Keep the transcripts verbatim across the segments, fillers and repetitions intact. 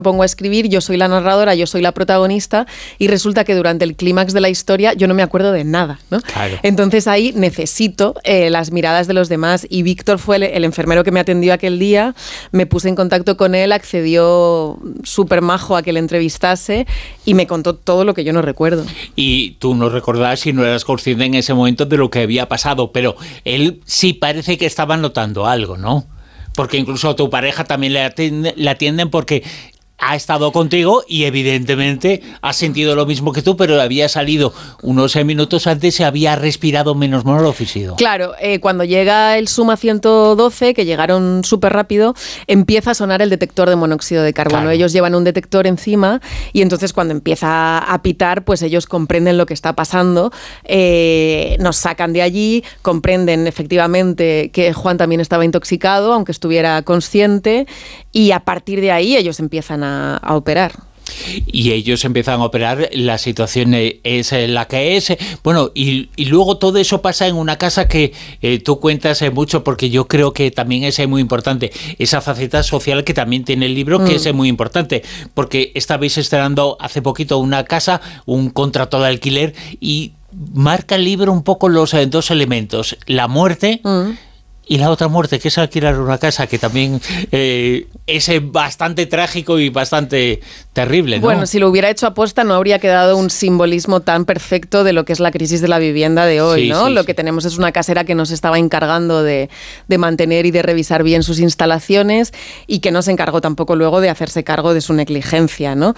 pongo a escribir, yo soy la narradora, yo soy la protagonista y resulta que durante el clímax de la historia yo no me acuerdo de nada, ¿no? Claro. Entonces ahí necesito eh, las miradas de los demás y Víctor fue el, el enfermero que me atendió aquel día, me puse en contacto con él, accedió súper majo a que le entrevistase y me contó todo lo que yo no recuerdo. Y tú no recordabas y no eras consciente en ese momento de lo que había pasado, pero él sí parece que estaba notando algo, ¿no? Porque incluso a tu pareja también le atienden, le atienden porque ha estado contigo y evidentemente ha sentido lo mismo que tú, pero había salido unos minutos antes y había respirado menos monóxido. Claro, eh, cuando llega el Suma ciento doce, que llegaron súper rápido, empieza a sonar el detector de monóxido de carbono. Claro. Ellos llevan un detector encima y entonces cuando empieza a pitar, pues ellos comprenden lo que está pasando, eh, nos sacan de allí, comprenden efectivamente que Juan también estaba intoxicado, aunque estuviera consciente, y a partir de ahí ellos empiezan a a operar. Y ellos empiezan a operar, la situación es la que es. Bueno, y, y luego todo eso pasa en una casa que eh, tú cuentas mucho, porque yo creo que también es muy importante, esa faceta social que también tiene el libro, que mm. es muy importante, porque estabais estrenando hace poquito una casa, un contrato de alquiler, y marca el libro un poco los eh, dos elementos, la muerte mm. y la otra muerte, que es alquilar una casa, que también eh, es bastante trágico y bastante terrible, ¿no? Bueno, si lo hubiera hecho aposta no habría quedado un simbolismo tan perfecto de lo que es la crisis de la vivienda de hoy, sí, ¿no? Sí, lo sí. que tenemos es una casera que nos estaba encargando de, de mantener y de revisar bien sus instalaciones y que no se encargó tampoco luego de hacerse cargo de su negligencia, ¿no?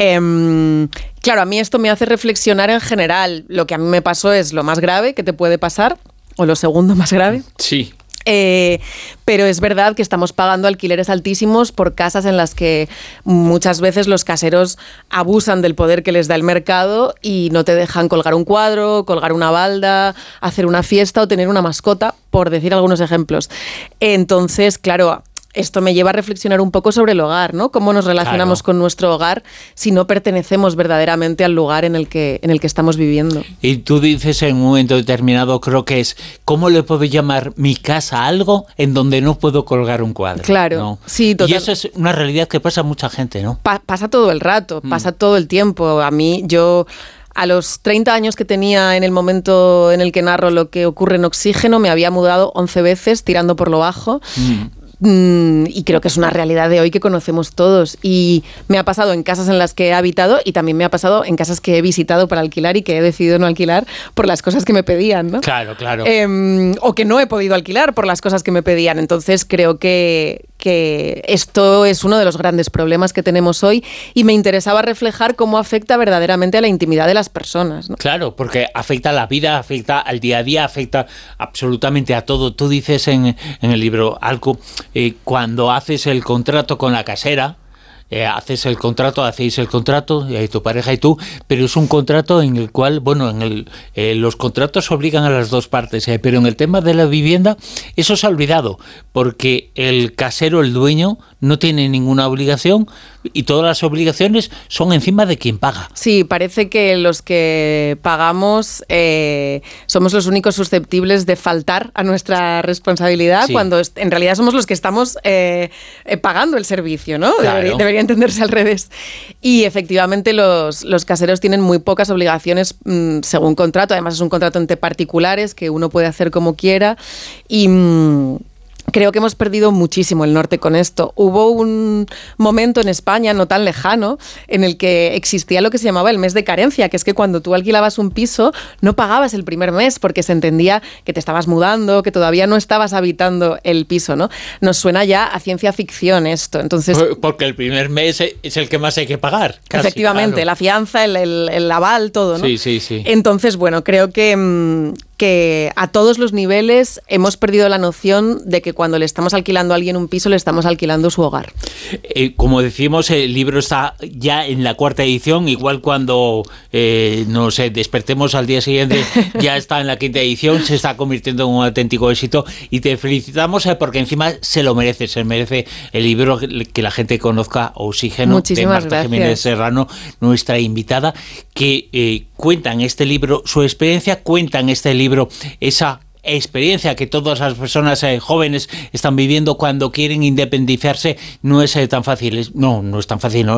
Eh, claro, a mí esto me hace reflexionar en general. Lo que a mí me pasó es lo más grave que te puede pasar, o lo segundo más grave. Sí. Eh, pero es verdad que estamos pagando alquileres altísimos por casas en las que muchas veces los caseros abusan del poder que les da el mercado y no te dejan colgar un cuadro, colgar una balda, hacer una fiesta o tener una mascota, por decir algunos ejemplos. Entonces, claro, esto me lleva a reflexionar un poco sobre el hogar, ¿no? Cómo nos relacionamos claro. con nuestro hogar si no pertenecemos verdaderamente al lugar en el que, en el que estamos viviendo. Y tú dices en un momento determinado, creo que es, ¿cómo le puedo llamar mi casa a algo en donde no puedo colgar un cuadro? Claro, ¿no? sí, total. Y eso es una realidad que pasa a mucha gente, ¿no? Pa- pasa todo el rato, Mm. pasa todo el tiempo. A mí, yo... A los treinta años que tenía en el momento en el que narro lo que ocurre en Oxígeno, me había mudado once veces tirando por lo bajo. Mm. Mm, y creo que es una realidad de hoy que conocemos todos. Y me ha pasado en casas en las que he habitado y también me ha pasado en casas que he visitado para alquilar y que he decidido no alquilar por las cosas que me pedían, ¿no? Claro, claro. Eh, o que no he podido alquilar por las cosas que me pedían. Entonces creo que, que esto es uno de los grandes problemas que tenemos hoy y me interesaba reflejar cómo afecta verdaderamente a la intimidad de las personas, ¿no? Claro, porque afecta a la vida, afecta al día a día, afecta absolutamente a todo. Tú dices en, en el libro algo, eh, cuando haces el contrato con la casera, Eh, haces el contrato, hacéis el contrato, eh, tu pareja y tú, pero es un contrato en el cual, bueno, en el, eh, los contratos obligan a las dos partes, eh, pero en el tema de la vivienda eso se ha olvidado, porque el casero, el dueño, no tiene ninguna obligación y todas las obligaciones son encima de quien paga. Sí, parece que los que pagamos eh, somos los únicos susceptibles de faltar a nuestra responsabilidad, sí. cuando en realidad somos los que estamos eh, eh, pagando el servicio, ¿no? Claro. Debería, debería entenderse al revés. Y efectivamente los, los caseros tienen muy pocas obligaciones mmm, según contrato. Además es un contrato entre particulares que uno puede hacer como quiera y... Mmm, creo que hemos perdido muchísimo el norte con esto. Hubo un momento en España, no tan lejano, en el que existía lo que se llamaba el mes de carencia, que es que cuando tú alquilabas un piso no pagabas el primer mes porque se entendía que te estabas mudando, que todavía no estabas habitando el piso, ¿no? Nos suena ya a ciencia ficción esto. Entonces, porque el primer mes es el que más hay que pagar. Casi, efectivamente, claro. La fianza, el, el, el aval, todo, ¿no? Sí, sí, sí. Entonces, bueno, creo que, que a todos los niveles hemos perdido la noción de que cuando le estamos alquilando a alguien un piso, le estamos alquilando su hogar. Eh, como decimos, el libro está ya en la cuarta edición, igual cuando eh, no sé, despertemos al día siguiente, ya está en la quinta edición, se está convirtiendo en un auténtico éxito y te felicitamos eh, porque encima se lo merece, se merece el libro, que la gente conozca Oxígeno. Muchísimas de Marta gracias. Jiménez Serrano, nuestra invitada, que eh, cuenta en este libro su experiencia, cuenta en este libro esa experiencia que todas las personas eh, jóvenes están viviendo cuando quieren independizarse, no es eh, tan fácil. Es, no, no es tan fácil, ¿no?